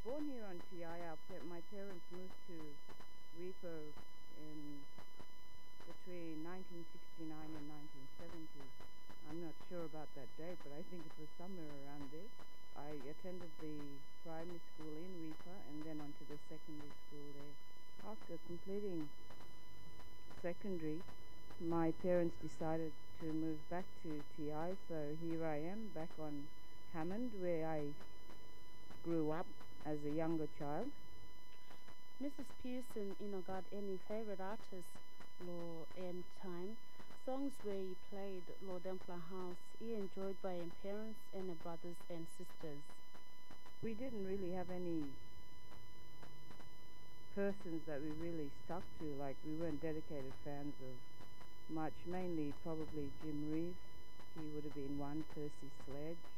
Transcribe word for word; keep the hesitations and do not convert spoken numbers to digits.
born here on T I. Our pa- my parents moved to Weipa in between nineteen sixty-nine and nineteen seventy. I'm not sure about that date, but I think it was somewhere around there. I attended the primary school in Weipa and then on to the secondary school there. After completing secondary, my parents decided to move back to T I, so here I am back on Hammond, where I grew up as a younger child. Missus Pearson, you know, got any favorite artists, lo M time songs where you played lo Dempla House, he enjoyed by your parents and your brothers and sisters. We didn't really have any persons that we really stuck to, like we weren't dedicated fans of much, mainly probably Jim Reeves. He would have been one, Percy Sledge.